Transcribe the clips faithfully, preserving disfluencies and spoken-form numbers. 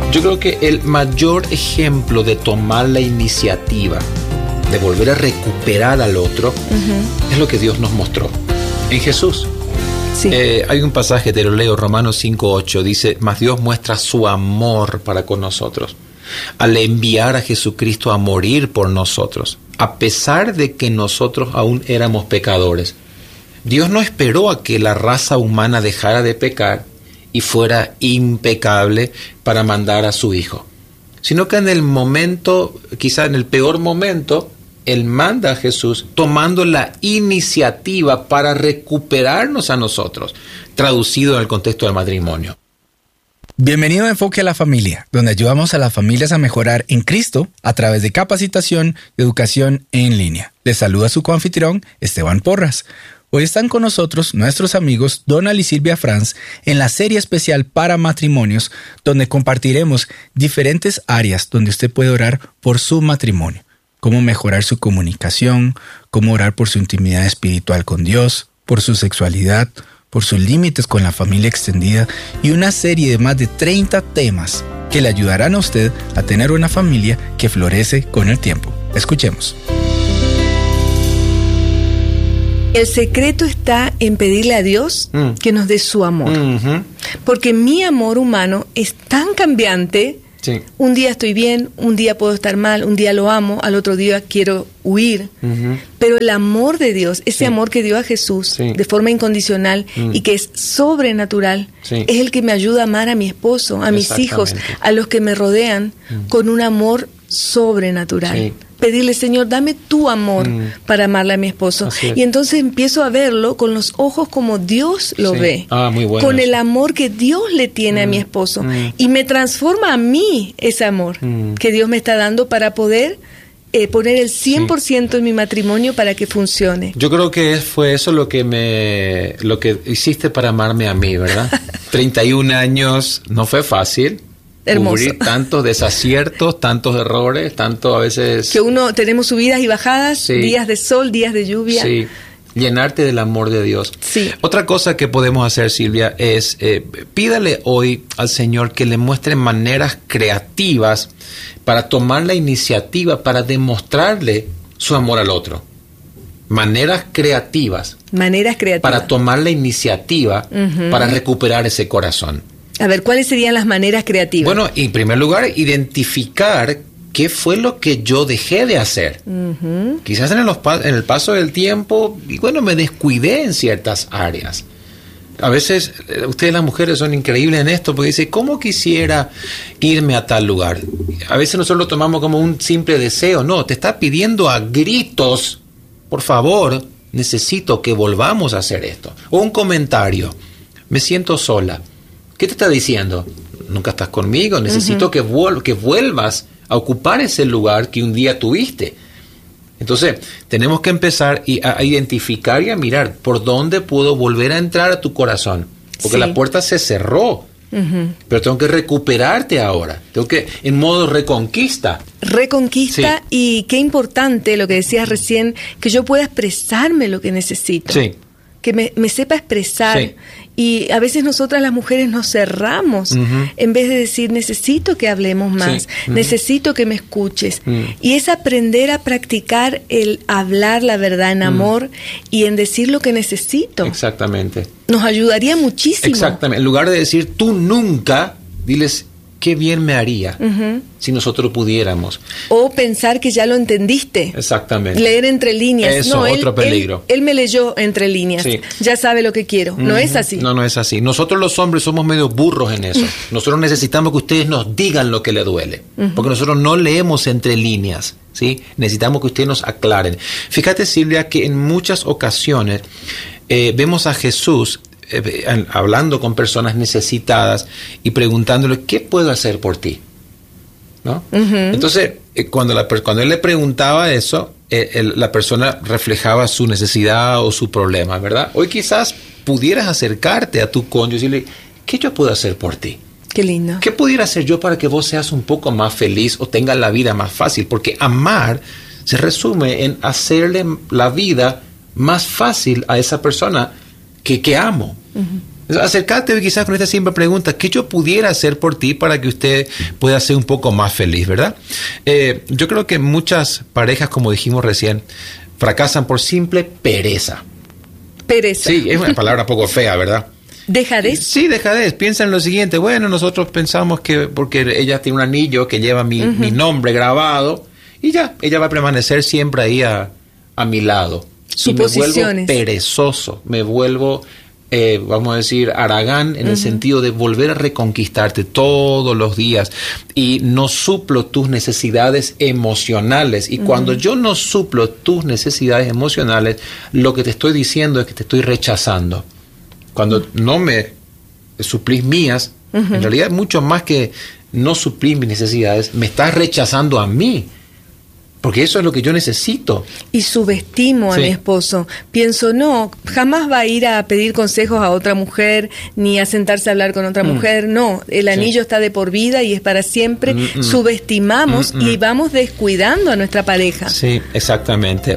Yo creo que el mayor ejemplo de tomar la iniciativa, de volver a recuperar al otro, uh-huh. es lo que Dios nos mostró en Jesús. Sí. Eh, hay un pasaje, te lo leo, Romanos cinco ocho, dice: mas Dios muestra su amor para con nosotros al enviar a Jesucristo a morir por nosotros, a pesar de que nosotros aún éramos pecadores. Dios no esperó a que la raza humana dejara de pecar y fuera impecable para mandar a su Hijo, sino que en el momento, quizá en el peor momento, Él manda a Jesús tomando la iniciativa para recuperarnos a nosotros, traducido en el contexto del matrimonio. Bienvenido a Enfoque a la Familia, donde ayudamos a las familias a mejorar en Cristo a través de capacitación y educación en línea. Les saluda su coanfitrión, Esteban Porras. Hoy están con nosotros nuestros amigos Donald y Silvia Franz en la serie especial para matrimonios, donde compartiremos diferentes áreas donde usted puede orar por su matrimonio. Cómo mejorar su comunicación, cómo orar por su intimidad espiritual con Dios, por su sexualidad, por sus límites con la familia extendida y una serie de más de treinta temas que le ayudarán a usted a tener una familia que florece con el tiempo. Escuchemos. El secreto está en pedirle a Dios mm. que nos dé su amor. Mm-hmm. Porque mi amor humano es tan cambiante. Sí. Un día estoy bien, un día puedo estar mal, un día lo amo, al otro día quiero huir. Uh-huh. Pero el amor de Dios, ese sí. amor que dio a Jesús sí. de forma incondicional mm. y que es sobrenatural, sí. es el que me ayuda a amar a mi esposo, a mis hijos, a los que me rodean, mm. con un amor sobrenatural. Sí. Pedirle, Señor, dame tu amor mm. para amarle a mi esposo. Y entonces empiezo a verlo con los ojos como Dios lo sí. ve. Ah, muy bueno con eso. El amor que Dios le tiene mm. a mi esposo. Mm. Y me transforma a mí ese amor mm. que Dios me está dando para poder eh, poner el cien por ciento sí. en mi matrimonio para que funcione. Yo creo que fue eso lo que me lo que hiciste para amarme a mí, ¿verdad? treinta y un años, no fue fácil. Hermoso. Cubrir tantos desaciertos, tantos errores, tanto a veces... Que uno, tenemos subidas y bajadas, sí. días de sol, días de lluvia. Sí, llenarte del amor de Dios. Sí. Otra cosa que podemos hacer, Silvia, es eh, pídale hoy al Señor que le muestre maneras creativas para tomar la iniciativa, para demostrarle su amor al otro. Maneras creativas. Maneras creativas. Para tomar la iniciativa, uh-huh. para recuperar ese corazón. A ver, ¿cuáles serían las maneras creativas? Bueno, en primer lugar, identificar qué fue lo que yo dejé de hacer. Uh-huh. Quizás en el, en el paso del tiempo, y bueno, me descuidé en ciertas áreas. A veces, ustedes las mujeres son increíbles en esto, porque dicen, ¿cómo quisiera irme a tal lugar? A veces nosotros lo tomamos como un simple deseo. No, te está pidiendo a gritos, por favor, necesito que volvamos a hacer esto. O un comentario, me siento sola. ¿Qué te está diciendo? Nunca estás conmigo, necesito uh-huh. que, vuel- que vuelvas a ocupar ese lugar que un día tuviste. Entonces, tenemos que empezar y a, a identificar y a mirar por dónde puedo volver a entrar a tu corazón. Porque sí. la puerta se cerró. Uh-huh. Pero tengo que recuperarte ahora. Tengo que, en modo reconquista. Reconquista sí. y qué importante lo que decías recién, que yo pueda expresarme lo que necesito. Sí. Que me, me sepa expresar. Sí. Y a veces nosotras las mujeres nos cerramos uh-huh. en vez de decir, necesito que hablemos más, sí. uh-huh. necesito que me escuches. Uh-huh. Y es aprender a practicar el hablar la verdad en amor uh-huh. y en decir lo que necesito. Exactamente. Nos ayudaría muchísimo. Exactamente. En lugar de decir tú nunca, diles qué bien me haría uh-huh. si nosotros pudiéramos. O pensar que ya lo entendiste. Exactamente. Leer entre líneas. Eso, no, otro él, peligro. Él, él me leyó entre líneas. Sí. Ya sabe lo que quiero. Uh-huh. No es así. No, no es así. Nosotros los hombres somos medio burros en eso. Nosotros necesitamos que ustedes nos digan lo que le duele. Uh-huh. Porque nosotros no leemos entre líneas. ¿Sí? Necesitamos que ustedes nos aclaren. Fíjate, Silvia, que en muchas ocasiones eh, vemos a Jesús eh, hablando con personas necesitadas y preguntándole, ¿qué puedo hacer por ti? ¿No? Uh-huh. Entonces, eh, cuando, la, cuando él le preguntaba eso, eh, el, la persona reflejaba su necesidad o su problema, ¿verdad? Hoy quizás pudieras acercarte a tu cónyuge y decirle, ¿qué yo puedo hacer por ti? Qué lindo. ¿Qué pudiera hacer yo para que vos seas un poco más feliz o tengas la vida más fácil? Porque amar se resume en hacerle la vida más fácil a esa persona que, que amo. Uh-huh. Acércate quizás con esta simple pregunta, ¿qué yo pudiera hacer por ti para que usted pueda ser un poco más feliz, verdad? Eh, yo creo que muchas parejas, como dijimos recién, fracasan por simple pereza. Pereza. Sí, es una palabra poco fea, ¿verdad? ¿Dejadez? Sí, dejadez. Piensa en lo siguiente. Bueno, nosotros pensamos que porque ella tiene un anillo que lleva mi, uh-huh. mi nombre grabado y ya, ella va a permanecer siempre ahí a, a mi lado. Suposiciones. Y me vuelvo perezoso, me vuelvo, eh, vamos a decir, haragán en uh-huh. el sentido de volver a reconquistarte todos los días y no suplo tus necesidades emocionales. Y uh-huh. cuando yo no suplo tus necesidades emocionales, lo que te estoy diciendo es que te estoy rechazando. Cuando no me suplís mías, uh-huh. en realidad mucho más que no suplir mis necesidades, me estás rechazando a mí. Porque eso es lo que yo necesito. Y subestimo a sí. mi esposo. Pienso, no, jamás va a ir a pedir consejos a otra mujer, ni a sentarse a hablar con otra mm. mujer. No, el anillo sí. está de por vida y es para siempre. Mm-mm. Subestimamos Mm-mm. y vamos descuidando a nuestra pareja. Sí, exactamente.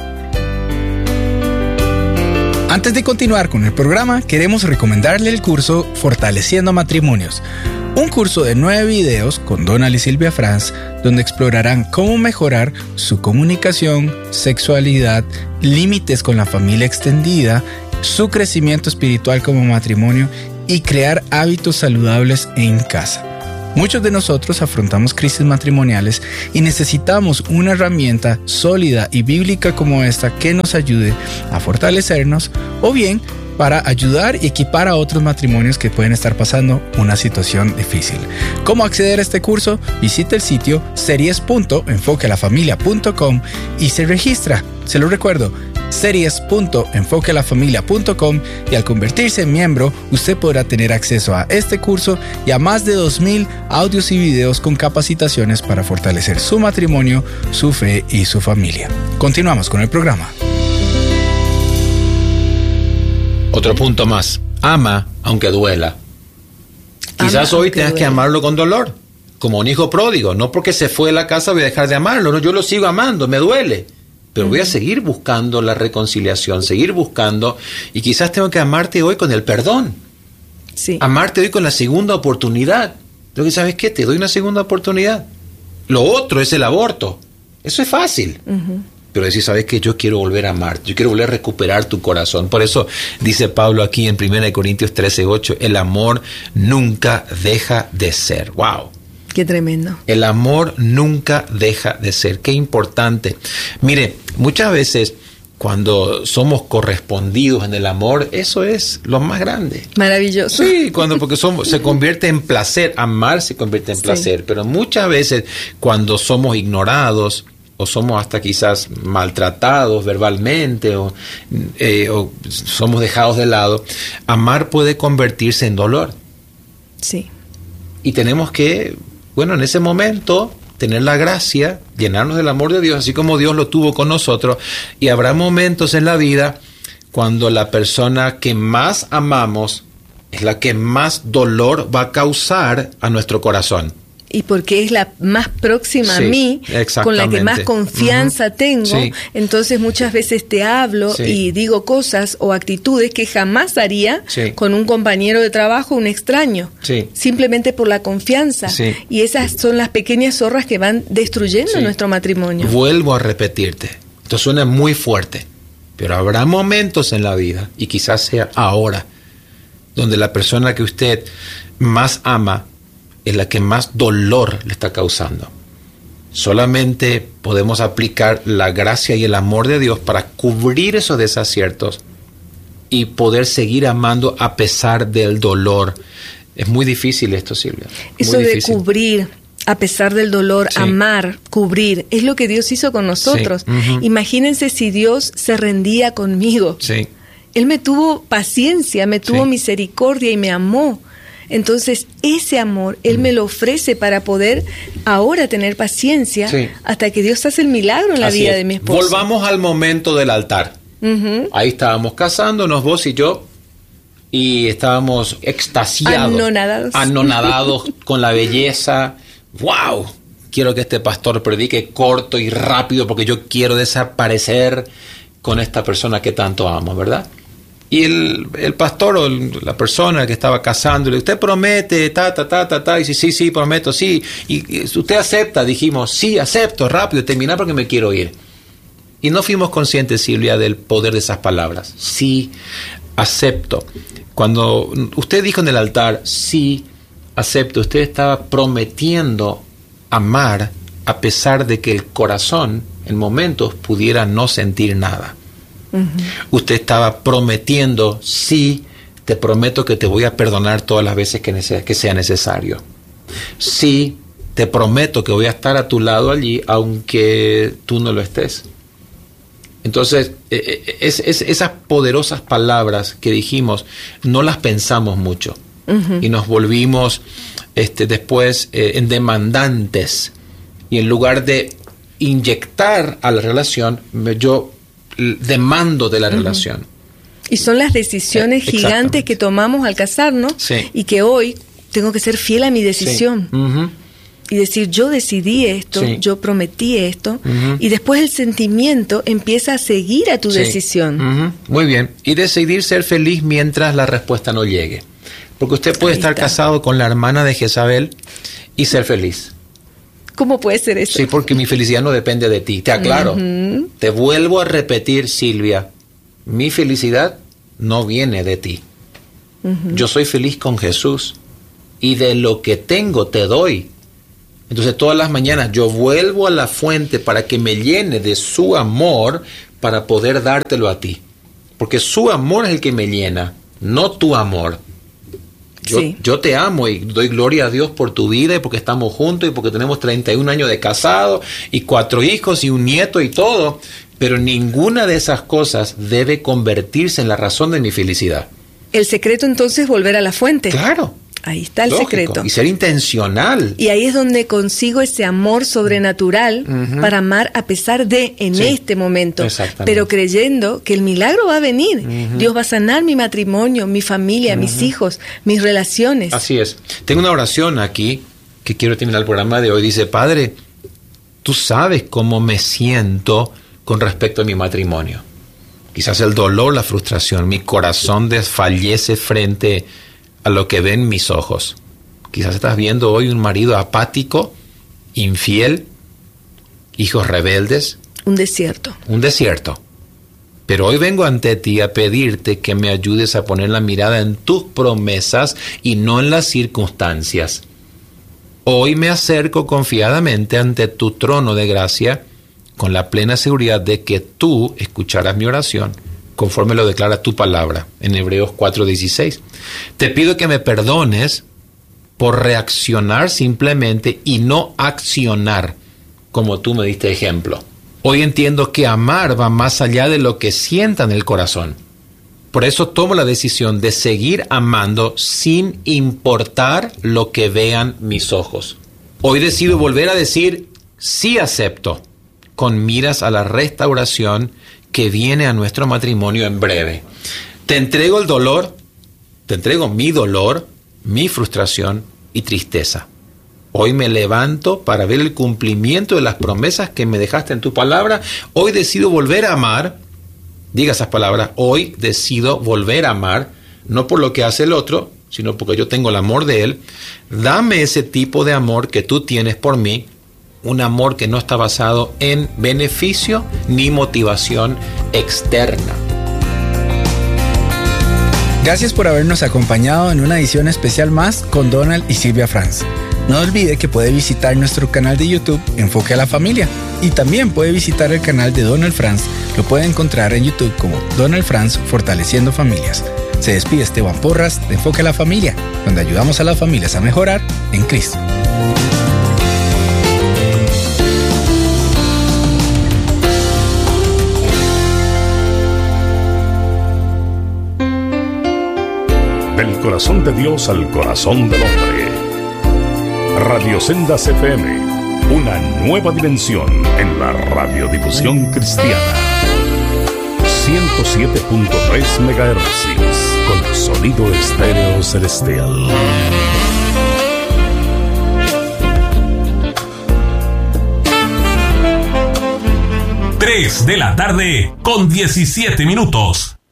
Antes de continuar con el programa, queremos recomendarle el curso Fortaleciendo Matrimonios. Un curso de nueve videos con Donald y Silvia Franz, donde explorarán cómo mejorar su comunicación, sexualidad, límites con la familia extendida, su crecimiento espiritual como matrimonio y crear hábitos saludables en casa. Muchos de nosotros afrontamos crisis matrimoniales y necesitamos una herramienta sólida y bíblica como esta que nos ayude a fortalecernos o bien para ayudar y equipar a otros matrimonios que pueden estar pasando una situación difícil. ¿Cómo acceder a este curso? Visita el sitio series punto enfoque a la familia punto com y se registra. Se lo recuerdo, series punto enfoque a la familia punto com, y al convertirse en miembro, usted podrá tener acceso a este curso y a más de dos mil audios y videos con capacitaciones para fortalecer su matrimonio, su fe y su familia. Continuamos con el programa. Otro punto más. Ama aunque duela. Quizás Ama, hoy tengas duela. que amarlo con dolor, como un hijo pródigo. No porque se fue de la casa voy a dejar de amarlo. No, yo lo sigo amando, me duele. Pero uh-huh. voy a seguir buscando la reconciliación, seguir buscando. Y quizás tengo que amarte hoy con el perdón. Sí. Amarte hoy con la segunda oportunidad. Lo que sabes qué, te doy una segunda oportunidad. Lo otro es el aborto. Eso es fácil. Uh-huh. Pero decir, ¿sabes qué? Yo quiero volver a amarte, yo quiero volver a recuperar tu corazón. Por eso dice Pablo aquí en primera de Corintios trece ocho, el amor nunca deja de ser. ¡Wow! ¡Qué tremendo! El amor nunca deja de ser. ¡Qué importante! Mire, muchas veces cuando somos correspondidos en el amor, eso es lo más grande. Maravilloso. Sí, cuando porque somos, se convierte en placer. Amar se convierte en placer. Sí. Pero muchas veces cuando somos ignorados, o somos hasta quizás maltratados verbalmente, o, eh, o somos dejados de lado, amar puede convertirse en dolor. Sí. Y tenemos que, bueno, en ese momento, tener la gracia, llenarnos del amor de Dios, así como Dios lo tuvo con nosotros. Y habrá momentos en la vida cuando la persona que más amamos es la que más dolor va a causar a nuestro corazón. Y porque es la más próxima sí, a mí, con la que más confianza uh-huh. tengo, sí. entonces muchas veces te hablo sí. y digo cosas o actitudes que jamás haría sí. con un compañero de trabajo, un extraño, sí. simplemente por la confianza. Sí. Y esas son las pequeñas zorras que van destruyendo sí. nuestro matrimonio. Vuelvo a repetirte, esto suena muy fuerte, pero habrá momentos en la vida, y quizás sea ahora, donde la persona que usted más ama es la que más dolor le está causando. Solamente podemos aplicar la gracia y el amor de Dios para cubrir esos desaciertos y poder seguir amando a pesar del dolor. Es muy difícil esto, Silvia. Eso de cubrir a pesar del dolor, sí. amar, cubrir, es lo que Dios hizo con nosotros. Sí. Uh-huh. Imagínense si Dios se rendía conmigo. Sí. Él me tuvo paciencia, me tuvo sí. misericordia y me amó. Entonces, ese amor, Él me lo ofrece para poder ahora tener paciencia sí. hasta que Dios hace el milagro en la Así vida es. de mi esposo. Volvamos al momento del altar. Uh-huh. Ahí estábamos casándonos, vos y yo, y estábamos extasiados, anonadados, anonadados con la belleza. ¡Wow! Quiero que este pastor predique corto y rápido porque yo quiero desaparecer con esta persona que tanto amo, ¿verdad? Y el, el pastor o el, la persona que estaba casándole, usted promete, ta, ta, ta, ta, ta, y dice, sí, sí, prometo, sí. Y, y usted acepta, dijimos, sí, acepto, rápido, terminar porque me quiero ir. Y no fuimos conscientes, Silvia, del poder de esas palabras. Sí, acepto. Cuando usted dijo en el altar, sí, acepto, usted estaba prometiendo amar a pesar de que el corazón en momentos pudiera no sentir nada. Uh-huh. Usted estaba prometiendo, sí, te prometo que te voy a perdonar todas las veces que, nece- que sea necesario. Sí, te prometo que voy a estar a tu lado allí aunque tú no lo estés. Entonces, es, es, esas poderosas palabras que dijimos, no las pensamos mucho. Uh-huh. Y nos volvimos este, después eh, en demandantes. Y en lugar de inyectar a la relación, yo demando de la uh-huh. relación. Y son las decisiones eh, gigantes que tomamos al casarnos, sí. y que hoy tengo que ser fiel a mi decisión. Sí. Uh-huh. Y decir, yo decidí esto, sí. yo prometí esto, uh-huh. y después el sentimiento empieza a seguir a tu sí. decisión. Uh-huh. Muy bien. Y decidir ser feliz mientras la respuesta no llegue. Porque usted puede Ahí estar está. casado con la hermana de Jezabel y ser feliz. ¿Cómo puede ser eso? Sí, porque mi felicidad no depende de ti. Te aclaro. Uh-huh. Te vuelvo a repetir, Silvia. Mi felicidad no viene de ti. Uh-huh. Yo soy feliz con Jesús. Y de lo que tengo te doy. Entonces todas las mañanas yo vuelvo a la fuente para que me llene de su amor para poder dártelo a ti. Porque su amor es el que me llena, no tu amor. Yo, sí. yo te amo y doy gloria a Dios por tu vida y porque estamos juntos y porque tenemos treinta y un años de casado y cuatro hijos y un nieto y todo. Pero ninguna de esas cosas debe convertirse en la razón de mi felicidad. El secreto entonces es volver a la fuente. Claro. Ahí está el Lógico. secreto. Y ser intencional. Y ahí es donde consigo ese amor sobrenatural uh-huh. para amar a pesar de en sí. este momento. Pero creyendo que el milagro va a venir. Uh-huh. Dios va a sanar mi matrimonio, mi familia, uh-huh. mis hijos, mis relaciones. Así es. Tengo una oración aquí que quiero terminar el programa de hoy. Dice, Padre, tú sabes cómo me siento con respecto a mi matrimonio. Quizás el dolor, la frustración, mi corazón desfallece frente a lo que ven mis ojos. Quizás estás viendo hoy un marido apático, infiel, hijos rebeldes. Un desierto. Un desierto. Pero hoy vengo ante ti a pedirte que me ayudes a poner la mirada en tus promesas y no en las circunstancias. Hoy me acerco confiadamente ante tu trono de gracia con la plena seguridad de que tú escucharás mi oración conforme lo declara tu palabra en Hebreos cuatro dieciséis. Te pido que me perdones por reaccionar simplemente y no accionar como tú me diste ejemplo. Hoy entiendo que amar va más allá de lo que sienta en el corazón. Por eso tomo la decisión de seguir amando sin importar lo que vean mis ojos. Hoy decido volver a decir sí acepto, con miras a la restauración que viene a nuestro matrimonio en breve. Te entrego el dolor, te entrego mi dolor, mi frustración y tristeza. Hoy me levanto para ver el cumplimiento de las promesas que me dejaste en tu palabra. Hoy decido volver a amar. Diga esas palabras. Hoy decido volver a amar, no por lo que hace el otro, sino porque yo tengo el amor de él. Dame ese tipo de amor que tú tienes por mí. Un amor que no está basado en beneficio ni motivación externa. Gracias por habernos acompañado en una edición especial más con Donald y Silvia Franz. No olvide que puede visitar nuestro canal de YouTube Enfoque a la Familia y también puede visitar el canal de Donald Franz. Lo puede encontrar en YouTube como Donald Franz Fortaleciendo Familias. Se despide Esteban Porras de Enfoque a la Familia, donde ayudamos a las familias a mejorar en Cristo. Del corazón de Dios al corazón del hombre. Radio Sendas F M, una nueva dimensión en la radiodifusión cristiana. ciento siete punto tres megahercios, con sonido estéreo celestial. tres de la tarde con diecisiete minutos.